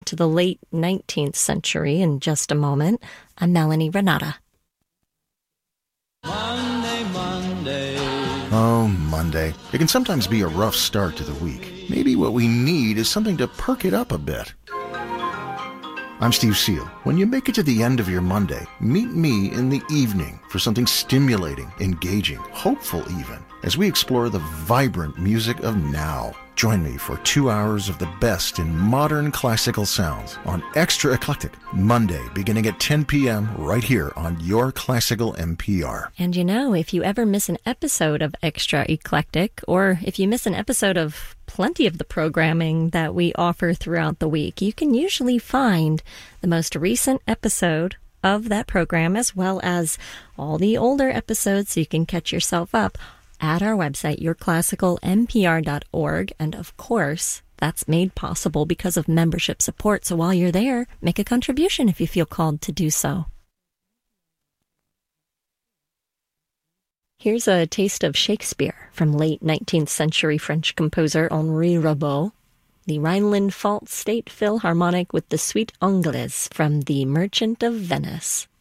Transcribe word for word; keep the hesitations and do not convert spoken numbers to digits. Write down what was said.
to the late nineteenth century in just a moment. I'm Melanie Renata. Monday, Monday. Oh, Monday. It can sometimes be a rough start to the week. Maybe what we need is something to perk it up a bit. I'm Steve Seal. When you make it to the end of your Monday, meet me in the evening for something stimulating, engaging, hopeful even, as we explore the vibrant music of now. Join me for two hours of the best in modern classical sounds on Extra Eclectic, Monday, beginning at ten p.m. right here on your Classical N P R. And you know, if you ever miss an episode of Extra Eclectic, or if you miss an episode of plenty of the programming that we offer throughout the week, you can usually find the most recent episode of that program, as well as all the older episodes, so you can catch yourself up at our website, your classical n p r dot org. And of course, that's made possible because of membership support. So while you're there, make a contribution if you feel called to do so. Here's a taste of Shakespeare from late nineteenth century French composer Henri Rabault, the Rhineland-Pfalz State Philharmonic with the Suite Anglaise from The Merchant of Venice.